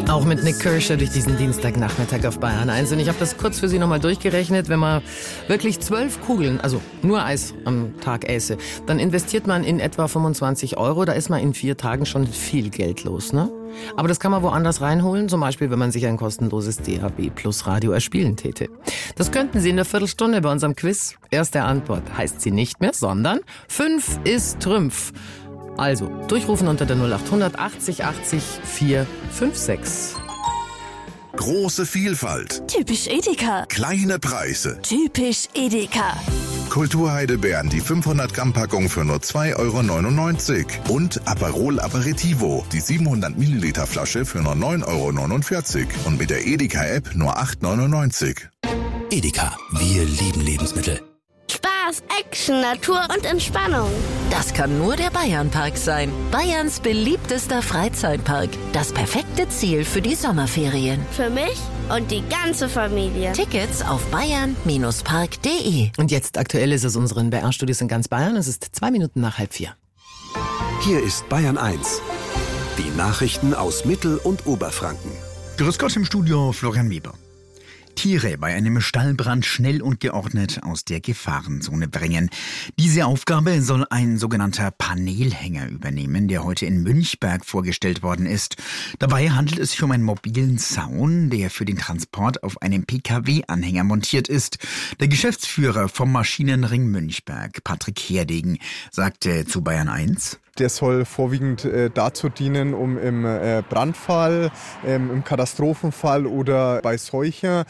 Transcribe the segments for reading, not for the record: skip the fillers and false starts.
Auch mit Nick Kirscher durch diesen Dienstagnachmittag auf Bayern 1. Und ich habe das kurz für Sie nochmal durchgerechnet. Wenn man wirklich 12 Kugeln, also nur Eis am Tag äße, dann investiert man in etwa 25 €. Da ist man in 4 Tagen schon viel Geld los, ne? Aber das kann man woanders reinholen, zum Beispiel, wenn man sich ein kostenloses DAB Plus Radio erspielen täte. Das könnten Sie in der Viertelstunde bei unserem Quiz. Erste Antwort heißt sie nicht mehr, sondern 5 ist Trümpf. Also, durchrufen unter der 0800 80 80 456. Große Vielfalt. Typisch Edeka. Kleine Preise. Typisch Edeka. Kulturheidelbeeren, die 500 Gramm Packung für nur 2,99 € und Aperol Aperitivo, die 700 Milliliter Flasche für nur 9,49 € und mit der Edeka App nur 8,99 €. Edeka, wir lieben Lebensmittel. Spaß, Action, Natur und Entspannung. Das kann nur der Bayernpark sein. Bayerns beliebtester Freizeitpark. Das perfekte Ziel für die Sommerferien. Für mich und die ganze Familie. Tickets auf bayern-park.de. Und jetzt aktuell ist es unseren BR-Studios in ganz Bayern. Es ist 2 Minuten nach 3:30. Hier ist Bayern 1. Die Nachrichten aus Mittel- und Oberfranken. Grüß Gott im Studio, Florian Weber. Tiere bei einem Stallbrand schnell und geordnet aus der Gefahrenzone bringen. Diese Aufgabe soll ein sogenannter Panelhänger übernehmen, der heute in Münchberg vorgestellt worden ist. Dabei handelt es sich um einen mobilen Zaun, der für den Transport auf einem Pkw-Anhänger montiert ist. Der Geschäftsführer vom Maschinenring Münchberg, Patrick Herdegen, sagte zu Bayern 1: Der soll vorwiegend dazu dienen, um im Brandfall, im Katastrophenfall oder bei Seuchen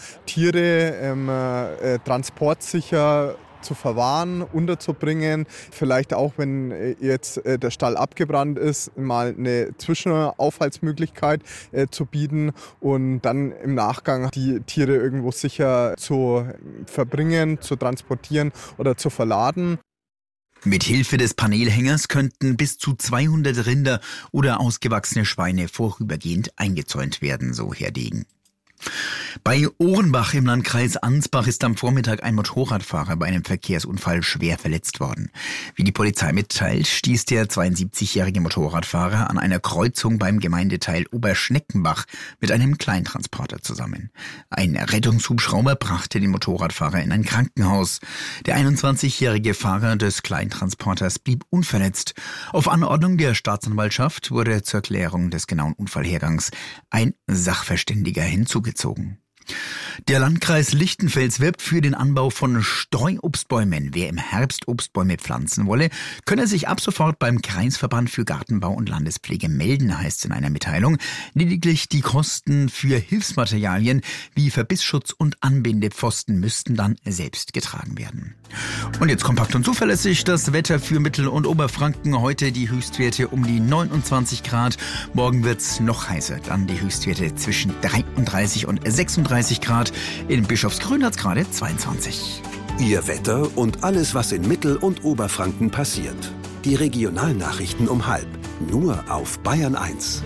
Tiere transportsicher zu verwahren, unterzubringen. Vielleicht auch, wenn jetzt der Stall abgebrannt ist, mal eine Zwischenaufhaltsmöglichkeit zu bieten und dann im Nachgang die Tiere irgendwo sicher zu verbringen, zu transportieren oder zu verladen. Mit Hilfe des Panelhängers könnten bis zu 200 Rinder oder ausgewachsene Schweine vorübergehend eingezäunt werden, so Herdegen. Bei Ohrenbach im Landkreis Ansbach ist am Vormittag ein Motorradfahrer bei einem Verkehrsunfall schwer verletzt worden. Wie die Polizei mitteilt, stieß der 72-jährige Motorradfahrer an einer Kreuzung beim Gemeindeteil Oberschneckenbach mit einem Kleintransporter zusammen. Ein Rettungshubschrauber brachte den Motorradfahrer in ein Krankenhaus. Der 21-jährige Fahrer des Kleintransporters blieb unverletzt. Auf Anordnung der Staatsanwaltschaft wurde zur Klärung des genauen Unfallhergangs ein Sachverständiger hinzugezogen. Der Landkreis Lichtenfels wirbt für den Anbau von Streuobstbäumen. Wer im Herbst Obstbäume pflanzen wolle, könne sich ab sofort beim Kreisverband für Gartenbau und Landespflege melden, heißt es in einer Mitteilung. Lediglich die Kosten für Hilfsmaterialien wie Verbissschutz und Anbindepfosten müssten dann selbst getragen werden. Und jetzt kompakt und zuverlässig das Wetter für Mittel- und Oberfranken. Heute die Höchstwerte um die 29 Grad. Morgen wird's noch heißer. Dann die Höchstwerte zwischen 33 und 36 Grad. In Bischofsgrün hat's gerade 22. Ihr Wetter und alles, was in Mittel- und Oberfranken passiert. Die Regionalnachrichten um 12:30. Nur auf Bayern 1.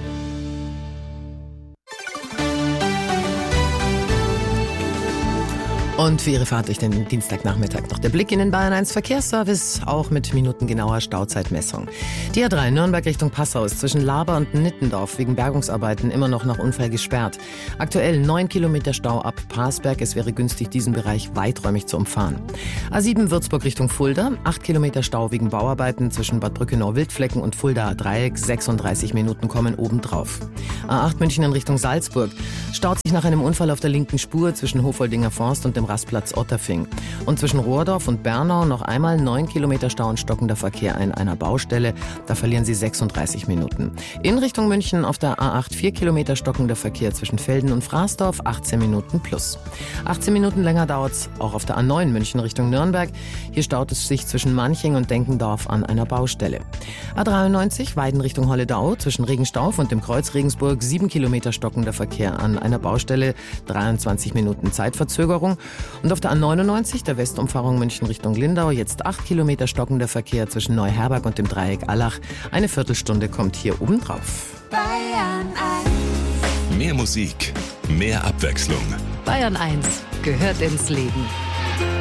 Und für Ihre Fahrt durch den Dienstagnachmittag noch der Blick in den Bayern 1 Verkehrsservice, auch mit minutengenauer Stauzeitmessung. Die A3 Nürnberg Richtung Passau ist zwischen Laber und Nittendorf wegen Bergungsarbeiten immer noch nach Unfall gesperrt. Aktuell 9 Kilometer Stau ab Parsberg. Es wäre günstig, diesen Bereich weiträumig zu umfahren. A7 Würzburg Richtung Fulda, 8 Kilometer Stau wegen Bauarbeiten zwischen Bad Brückenau-Wildflecken und Fuldaer Dreieck. 36 Minuten kommen obendrauf. A8 München in Richtung Salzburg staut sich nach einem Unfall auf der linken Spur zwischen Hofoldinger Forst und dem Rastplatz Otterfing. Und zwischen Rohrdorf und Bernau noch einmal 9 Kilometer Stau und stockender Verkehr an einer Baustelle. Da verlieren Sie 36 Minuten. In Richtung München auf der A8 4 Kilometer stockender Verkehr zwischen Velden und Fraßdorf, 18 Minuten plus. 18 Minuten länger dauert's auch auf der A9 München Richtung Nürnberg. Hier staut es sich zwischen Manching und Denkendorf an einer Baustelle. A93 Weiden Richtung Holledau zwischen Regenstauf und dem Kreuz Regensburg, 7 Kilometer stockender Verkehr an einer Baustelle, 23 Minuten Zeitverzögerung. Und auf der A99, der Westumfahrung München Richtung Lindau, jetzt 8 Kilometer stockender Verkehr zwischen Neuherberg und dem Dreieck Allach. Eine Viertelstunde kommt hier obendrauf. Bayern 1. Mehr Musik, mehr Abwechslung. Bayern 1 gehört ins Leben.